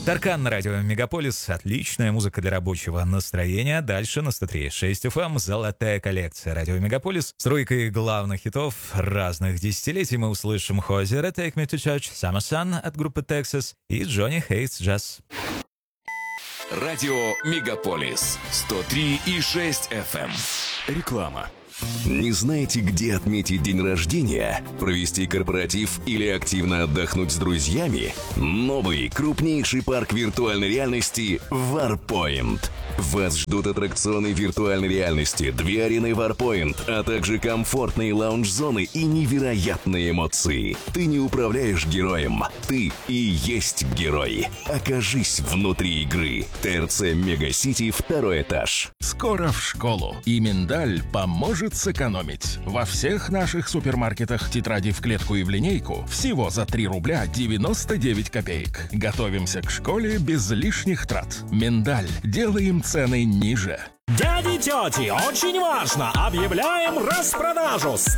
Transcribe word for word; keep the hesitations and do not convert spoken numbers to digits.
Таркан на радио Мегаполис. Отличная музыка для рабочего настроения. Дальше на сто три и шесть эф эм золотая коллекция радио Мегаполис. С тройкой главных хитов разных десятилетий мы услышим Хозера «Take Me to Church», «Summer Sun» от группы Texas и «Johnny Hates Jazz». Радио Мегаполис сто три и шесть эф эм. Реклама. Не знаете, где отметить день рождения, провести корпоратив или активно отдохнуть с друзьями? Новый, крупнейший парк виртуальной реальности Warpoint. Вас ждут аттракционы виртуальной реальности, две арены Warpoint, а также комфортные лаунж-зоны и невероятные эмоции. Ты не управляешь героем, ты и есть герой. Окажись внутри игры. ТРЦ Мегасити, второй этаж. Скоро в школу, и миндаль поможет сэкономить. Во всех наших супермаркетах тетради в клетку и в линейку всего за три рубля девяносто девять копеек. Готовимся к школе без лишних трат. Миндаль. Делаем цены ниже. Дяди, тети, очень важно! Объявляем распродажу!